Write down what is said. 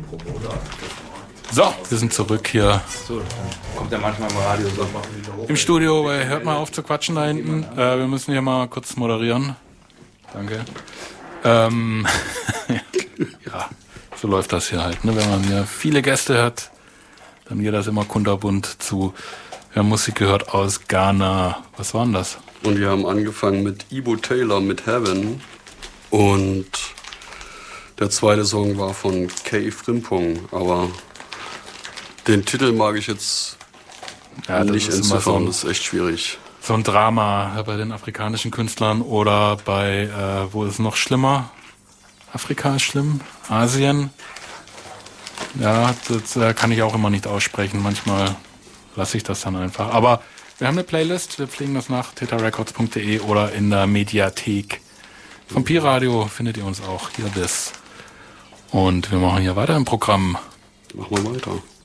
So, wir sind zurück hier So, kommt ja manchmal im Radio so. im Studio. Hört mal auf zu quatschen da hinten. Wir müssen hier mal kurz moderieren. Danke. Ja, so läuft das hier halt. Ne? Wenn man hier viele Gäste hat, dann geht das immer kunterbunt zu. Wir haben Musik gehört aus Ghana. Was war denn das? Und wir haben angefangen mit Ibo Taylor mit Heaven. Und der zweite Song war von Kay Frimpong. Aber den Titel mag ich jetzt nicht entziffern. Das ist echt schwierig. So ein Drama bei den afrikanischen Künstlern oder bei, wo ist es noch schlimmer? Afrika ist schlimm? Asien? Ja, das kann ich auch immer nicht aussprechen. Manchmal lasse ich das dann einfach. Aber wir haben eine Playlist, wir pflegen das nach tetarecords.de oder in der Mediathek. Vom Pi-Radio findet ihr uns auch. Hier das. Und wir machen hier weiter im Programm. Machen wir weiter.